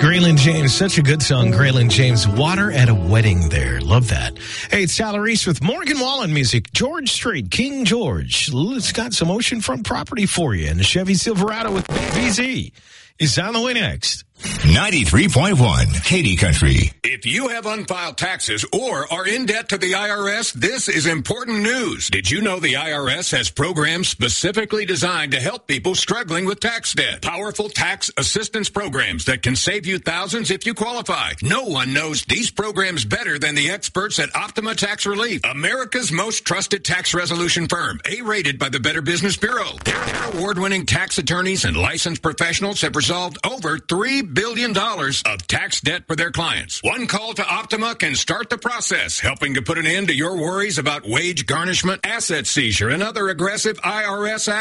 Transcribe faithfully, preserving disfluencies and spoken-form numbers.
Graylin James, such a good song. Graylin James, Water at a Wedding there. Love that. Hey, it's Tyler Reese with Morgan Wallen Music. George Street, King George. It's got some oceanfront property for you. And the Chevy Silverado with B Z is on the way next. ninety-three point one, Katy Country. If you have unfiled taxes or are in debt to the I R S, this is important news. Did you know the I R S has programs specifically designed to help people struggling with tax debt? Powerful tax assistance programs that can save you thousands if you qualify. No one knows these programs better than the experts at Optima Tax Relief, America's most trusted tax resolution firm, A-rated by the Better Business Bureau. Their award-winning tax attorneys and licensed professionals have resolved over three billion dollars of tax debt for their clients. One call to Optima can start the process, helping to put an end to your worries about wage garnishment, asset seizure, and other aggressive I R S actions.